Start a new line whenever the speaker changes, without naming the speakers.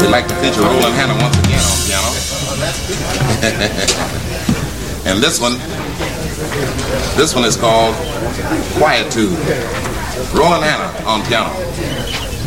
We'd like to feature Roland Hannah once again on piano. And this one is called Quietude. Roland Hannah on piano.